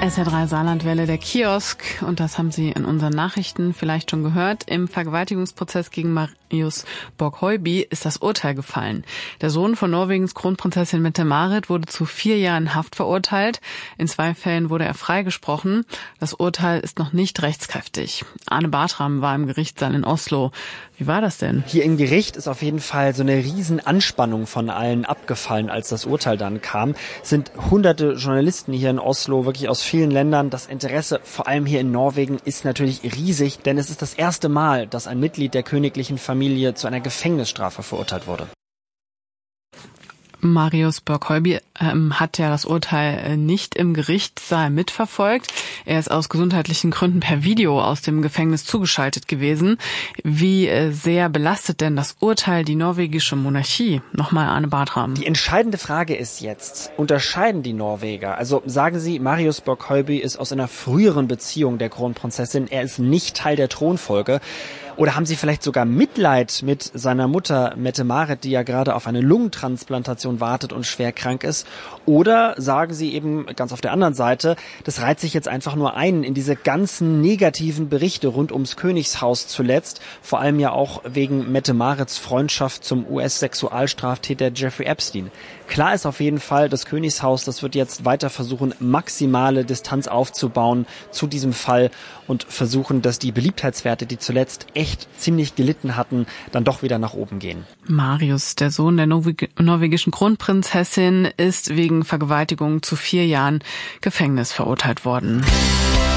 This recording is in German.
SR3 Saarlandwelle, der Kiosk, und das haben Sie in unseren Nachrichten vielleicht schon gehört. Im Vergewaltigungsprozess gegen Marius Borg-Høiby ist das Urteil gefallen. Der Sohn von Norwegens Kronprinzessin Mette-Marit wurde zu 4 Jahren Haft verurteilt. In 2 Fällen wurde er freigesprochen. Das Urteil ist noch nicht rechtskräftig. Arne Bartram war im Gerichtssaal in Oslo. Wie war das denn? Hier im Gericht ist auf jeden Fall so eine riesen Anspannung von allen abgefallen, als das Urteil dann kam. Es sind hunderte Journalisten hier in Oslo, wirklich aus vielen Ländern. Das Interesse, vor allem hier in Norwegen, ist natürlich riesig, denn es ist das erste Mal, dass ein Mitglied der königlichen Familie zu einer Gefängnisstrafe verurteilt wurde. Marius Borg-Høiby hat ja das Urteil nicht im Gerichtssaal mitverfolgt. Er ist aus gesundheitlichen Gründen per Video aus dem Gefängnis zugeschaltet gewesen. Wie sehr belastet denn das Urteil die norwegische Monarchie? Nochmal Arne Bartram. Die entscheidende Frage ist jetzt, unterscheiden die Norweger? Also sagen Sie, Marius Borg-Høiby ist aus einer früheren Beziehung der Kronprinzessin, er ist nicht Teil der Thronfolge. Oder haben Sie vielleicht sogar Mitleid mit seiner Mutter Mette-Marit, die ja gerade auf eine Lungentransplantation wartet und schwer krank ist? Oder sagen Sie eben ganz auf der anderen Seite, das reiht sich jetzt einfach nur ein in diese ganzen negativen Berichte rund ums Königshaus zuletzt, vor allem ja auch wegen Mette-Marits Freundschaft zum US-Sexualstraftäter Jeffrey Epstein. Klar ist auf jeden Fall, das Königshaus, das wird jetzt weiter versuchen, maximale Distanz aufzubauen zu diesem Fall und versuchen, dass die Beliebtheitswerte, die zuletzt echt ziemlich gelitten hatten, dann doch wieder nach oben gehen. Marius, der Sohn der norwegischen Kronprinzessin, ist wegen Vergewaltigung zu 4 Jahren Gefängnis verurteilt worden.